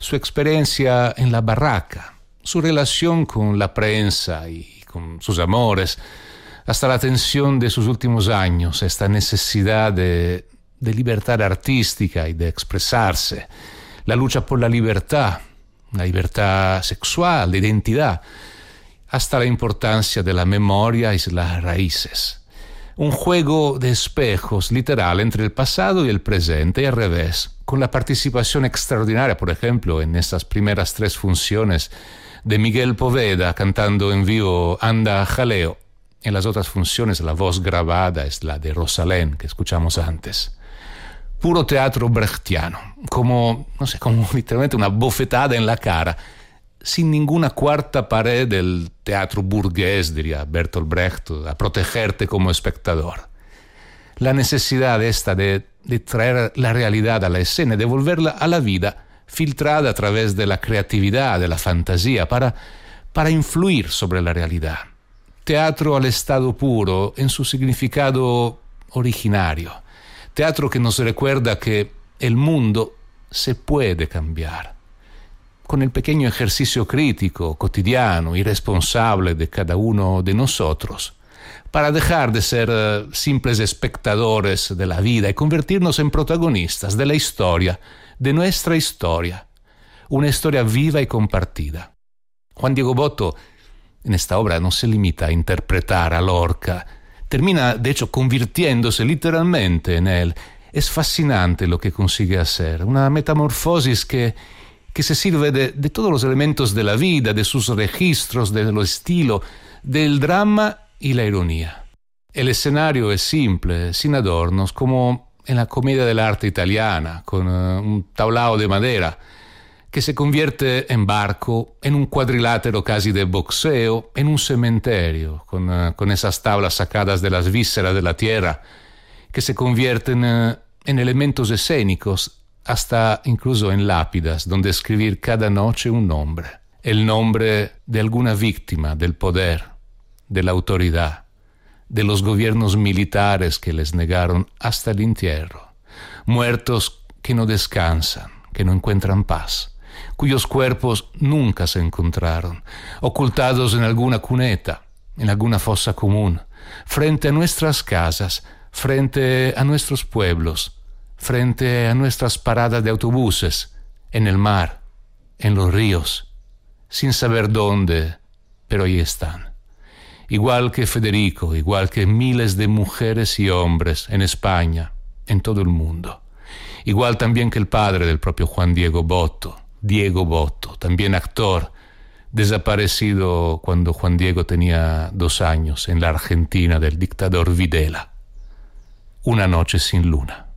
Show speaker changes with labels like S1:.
S1: su experiencia en la barraca, su relación con la prensa y con sus amores, hasta la tensión de sus últimos años, esta necesidad de libertad artística y de expresarse, la lucha por la libertad sexual, de identidad, hasta la importancia de la memoria y las raíces. Un juego de espejos literal entre el pasado y el presente y al revés, con la participación extraordinaria, por ejemplo, en estas primeras 3 funciones de Miguel Poveda cantando en vivo Anda Jaleo. En las otras funciones la voz grabada es la de Rosalén, que escuchamos antes. Puro teatro brechtiano, como literalmente una bofetada en la cara, sin ninguna cuarta pared del teatro burgués, diría Bertolt Brecht, a protegerte como espectador. La necesidad esta de traer la realidad a la escena, de volverla a la vida, filtrada a través de la creatividad, de la fantasía, para influir sobre la realidad. Teatro al estado puro en su significado originario. Teatro que nos recuerda que el mundo se puede cambiar. Con el pequeño ejercicio crítico, cotidiano y responsable de cada uno de nosotros, para dejar de ser simples espectadores de la vida y convertirnos en protagonistas de la historia, de nuestra historia, una historia viva y compartida. Juan Diego Botto en esta obra no se limita a interpretar a Lorca, termina de hecho convirtiéndose literalmente en él. Es fascinante lo que consigue hacer, una metamorfosis que se sirve de todos los elementos de la vida, de sus registros, del estilo, del drama y la ironía. El escenario es simple, sin adornos, como en la comedia dell'arte italiana, con un tablao de madera, que se convierte en barco, en un cuadrilátero casi de boxeo, en un cementerio, con esas tablas sacadas de las vísceras de la tierra, que se convierten en elementos escénicos, hasta incluso en lápidas, donde escribir cada noche un nombre, el nombre de alguna víctima del poder, de la autoridad, de los gobiernos militares que les negaron hasta el entierro, muertos que no descansan, que no encuentran paz, cuyos cuerpos nunca se encontraron, ocultados en alguna cuneta, en alguna fosa común, frente a nuestras casas, frente a nuestros pueblos, frente a nuestras paradas de autobuses, en el mar, en los ríos, sin saber dónde, pero ahí están. Igual que Federico, igual que miles de mujeres y hombres en España, en todo el mundo. Igual también que el padre del propio Juan Diego Botto, también actor, desaparecido cuando Juan Diego tenía 2 años en la Argentina del dictador Videla. Una noche sin luna.